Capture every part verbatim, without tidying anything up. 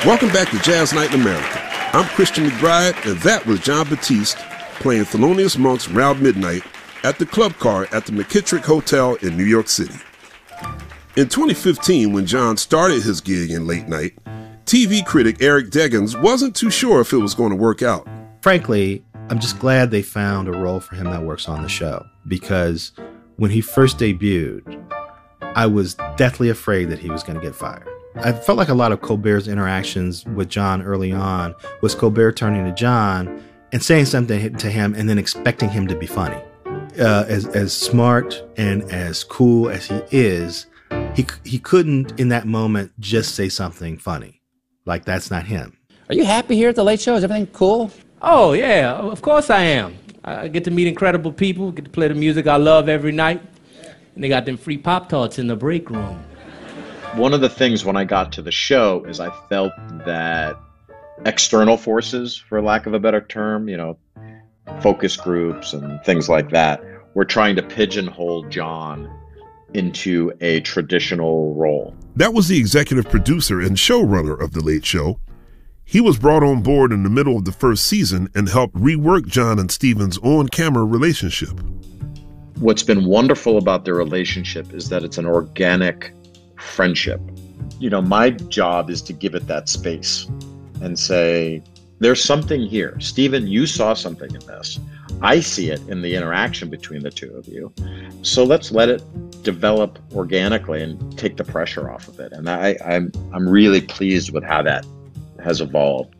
Welcome back to Jazz Night in America. I'm Christian McBride, and that was Jon Batiste playing Thelonious Monk's Round Midnight at the Club Car at the McKittrick Hotel in New York City. In twenty fifteen, when Jon started his gig in late night, T V critic Eric Deggans wasn't too sure if it was going to work out. Frankly, I'm just glad they found a role for him that works on the show, because when he first debuted, I was deathly afraid that he was going to get fired. I felt like a lot of Colbert's interactions with Jon early on was Colbert turning to Jon and saying something to him and then expecting him to be funny. Uh, as as smart and as cool as he is, he he couldn't in that moment just say something funny. Like, that's not him. Are you happy here at the Late Show? Is everything cool? Oh, yeah, of course I am. I get to meet incredible people, get to play the music I love every night, and they got them free Pop-Tarts in the break room. One of the things when I got to the show is I felt that external forces, for lack of a better term, you know, focus groups and things like that, were trying to pigeonhole Jon into a traditional role. That was the executive producer and showrunner of The Late Show. He was brought on board in the middle of the first season and helped rework Jon and Stephen's on-camera relationship. What's been wonderful about their relationship is that it's an organic friendship. You know, my job is to give it that space and say, there's something here. Stephen, you saw something in this. I see it in the interaction between the two of you. So let's let it develop organically and take the pressure off of it. And I, I'm, I'm really pleased with how that has evolved.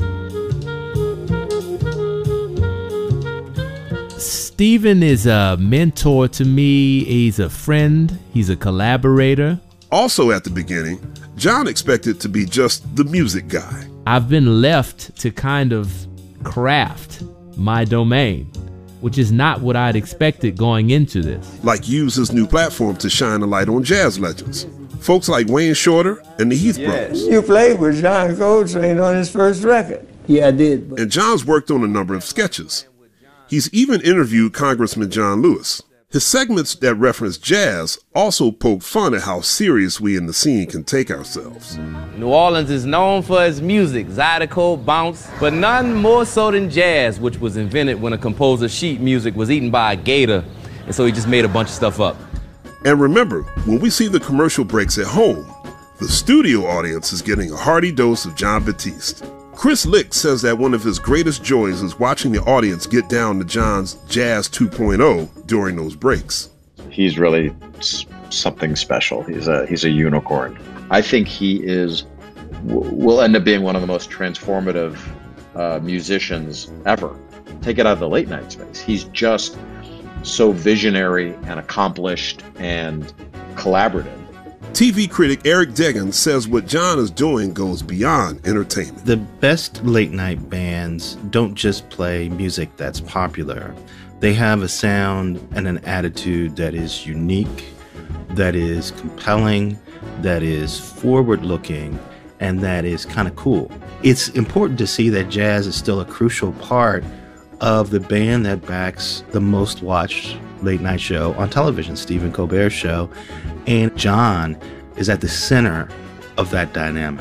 Stephen is a mentor to me. He's a friend. He's a collaborator. Also at the beginning, Jon expected to be just the music guy. I've been left to kind of craft my domain, which is not what I'd expected going into this. Like use his new platform to shine a light on jazz legends. Folks like Wayne Shorter and the Heath yes. Brothers. You played with John Coltrane on his first record. Yeah, I did. But... And Jon's worked on a number of sketches. He's even interviewed Congressman John Lewis. His segments that reference jazz also poke fun at how serious we in the scene can take ourselves. New Orleans is known for its music, zydeco, bounce, but none more so than jazz, which was invented when a composer's sheet music was eaten by a gator, and so he just made a bunch of stuff up. And remember, when we see the commercial breaks at home, the studio audience is getting a hearty dose of Jon Batiste. Chris Lick says that one of his greatest joys is watching the audience get down to Jon's Jazz two point oh during those breaks. He's really something special. He's a he's a unicorn. I think he is will end up being one of the most transformative uh, musicians ever. Take it out of the late night space. He's just so visionary and accomplished and collaborative. T V critic Eric Deggans says what Jon is doing goes beyond entertainment. The best late night bands don't just play music that's popular. They have a sound and an attitude that is unique, that is compelling, that is forward-looking, and that is kind of cool. It's important to see that jazz is still a crucial part of the band that backs the most watched late night show on television, Stephen Colbert's show, and Jon is at the center of that dynamic.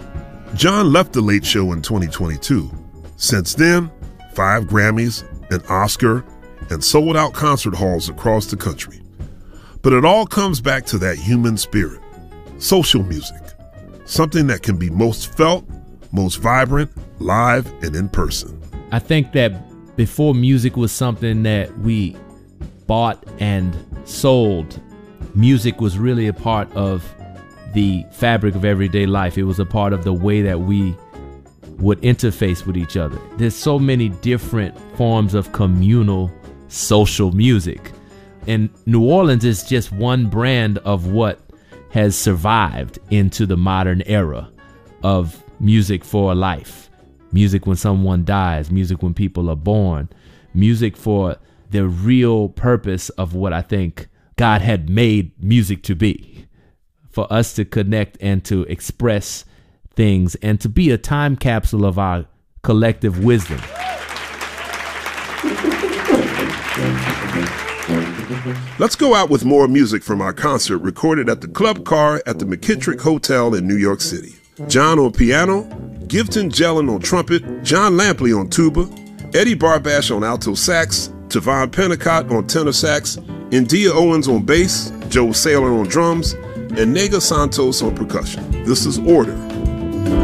Jon left The Late Show in twenty twenty-two. Since then, five Grammys, an Oscar, and sold out concert halls across the country. But it all comes back to that human spirit, social music, something that can be most felt, most vibrant, live and in person. I think that before music was something that we bought and sold, music was really a part of the fabric of everyday life. It was a part of the way that we would interface with each other. There's so many different forms of communal social music. And New Orleans is just one brand of what has survived into the modern era of music for life. Music when someone dies, music when people are born, music for the real purpose of what I think God had made music to be, for us to connect and to express things and to be a time capsule of our collective wisdom. Let's go out with more music from our concert recorded at the Club Car at the McKittrick Hotel in New York City. John on piano, Gifton Jellin on trumpet, John Lampley on tuba, Eddie Barbash on alto sax, Tavon Pennicott on tenor sax, India Owens on bass, Joe Saylor on drums, and Nega Santos on percussion. This is Order